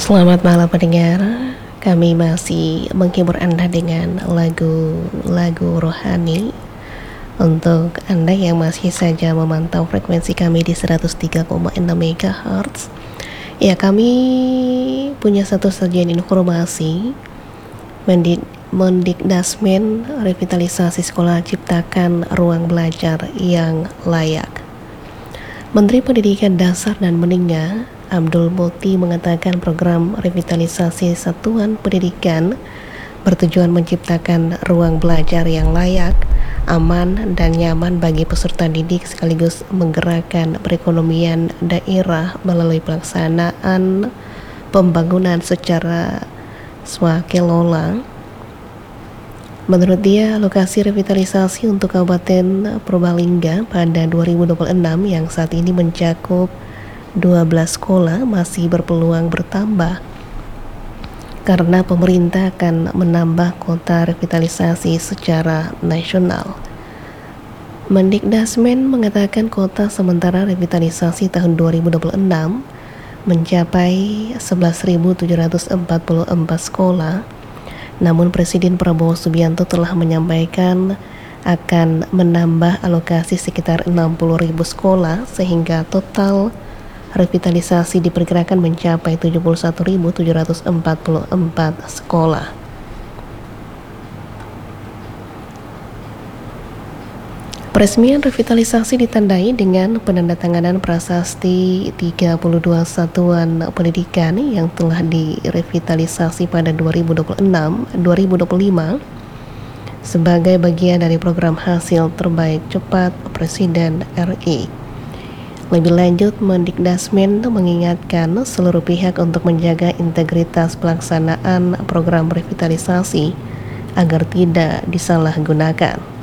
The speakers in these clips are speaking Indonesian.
Selamat malam pendengar, kami masih menghibur Anda dengan lagu-lagu rohani. Untuk Anda yang masih saja memantau frekuensi kami di 103,6 MHz, ya kami punya satu sajian informasi. Mendikdasmen revitalisasi sekolah ciptakan ruang belajar yang layak. Menteri Pendidikan Dasar dan Menengah Abdul Muti mengatakan program revitalisasi satuan pendidikan bertujuan menciptakan ruang belajar yang layak, aman, dan nyaman bagi peserta didik sekaligus menggerakkan perekonomian daerah melalui pelaksanaan pembangunan secara swakelola. Menurut dia, lokasi revitalisasi untuk Kabupaten Purbalingga pada 2026 yang saat ini mencakup 12 sekolah masih berpeluang bertambah karena pemerintah akan menambah kota revitalisasi secara nasional. Mendikdasmen mengatakan kota sementara revitalisasi tahun 2026 mencapai 11.744 sekolah. Namun Presiden Prabowo Subianto telah menyampaikan akan menambah alokasi sekitar 60.000 sekolah sehingga total revitalisasi diperkirakan mencapai 71.744 sekolah. Peresmian revitalisasi ditandai dengan penandatanganan prasasti 32 satuan pendidikan yang telah direvitalisasi pada 2026-2025 sebagai bagian dari program hasil terbaik cepat Presiden RI. Lebih lanjut, Mendikdasmen mengingatkan seluruh pihak untuk menjaga integritas pelaksanaan program revitalisasi agar tidak disalahgunakan.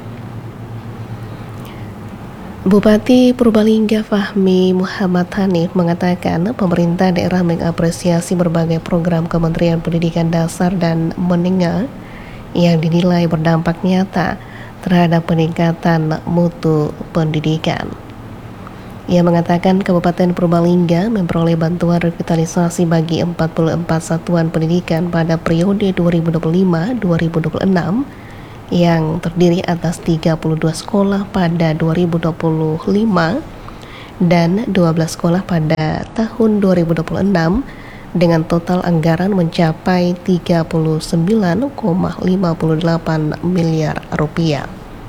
Bupati Purbalingga Fahmi Muhammad Hanif mengatakan pemerintah daerah mengapresiasi berbagai program Kementerian Pendidikan Dasar dan Menengah yang dinilai berdampak nyata terhadap peningkatan mutu pendidikan. Ia mengatakan Kabupaten Purbalingga memperoleh bantuan revitalisasi bagi 44 satuan pendidikan pada periode 2025-2026 yang terdiri atas 32 sekolah pada 2025 dan 12 sekolah pada tahun 2026 dengan total anggaran mencapai 39,58 miliar rupiah.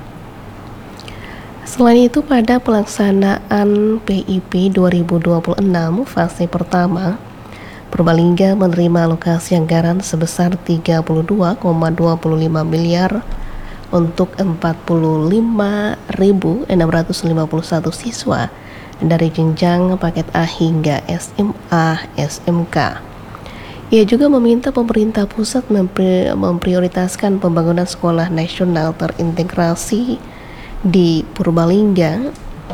Selain itu, pada pelaksanaan PIP 2026 fase pertama, Purbalingga menerima alokasi anggaran sebesar 32,25 miliar untuk 45.651 siswa dari jenjang paket A hingga SMA SMK. Ia juga meminta pemerintah pusat memprioritaskan pembangunan sekolah nasional terintegrasi di Purbalingga.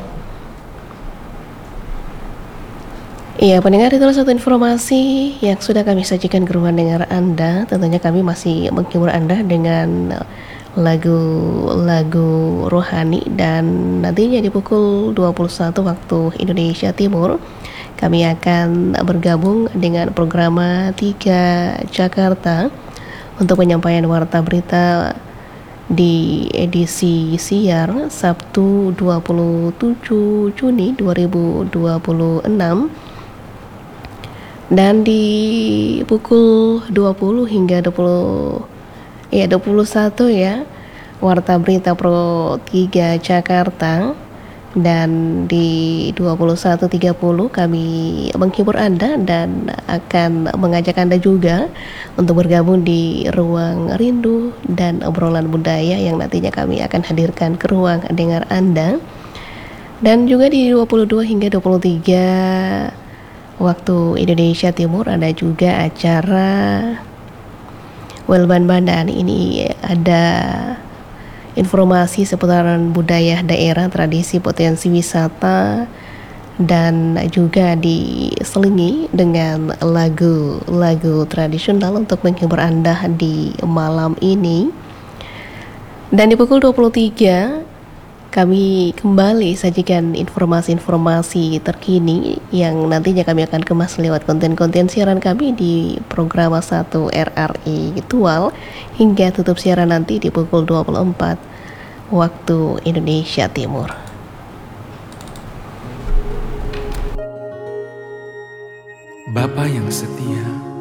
Ya, pendengar, itulah satu informasi yang sudah kami sajikan ke ruang dengar Anda. Tentunya kami masih menghibur Anda dengan lagu-lagu rohani, dan nantinya di pukul 21 waktu Indonesia Timur kami akan bergabung dengan program 3 Jakarta untuk penyampaian warta berita di edisi siar Sabtu 27 Juni 2026, dan di pukul 20 hingga 21 ya, warta berita Pro 3 Jakarta, dan di 21.30 kami menghibur Anda dan akan mengajak Anda juga untuk bergabung di ruang rindu dan obrolan budaya yang nantinya kami akan hadirkan ke ruang dengar Anda. Dan juga di 22 hingga 23 waktu Indonesia Timur ada juga acara Welban Bandan. Ini ada informasi seputaran budaya daerah, tradisi, potensi wisata, dan juga diselingi dengan lagu-lagu tradisional untuk menghibur Anda di malam ini. Dan di pukul 23 kami kembali sajikan informasi-informasi terkini yang nantinya kami akan kemas lewat konten-konten siaran kami di program 1 RRI Tual hingga tutup siaran nanti di pukul 24 waktu Indonesia Timur. Bapa yang setia,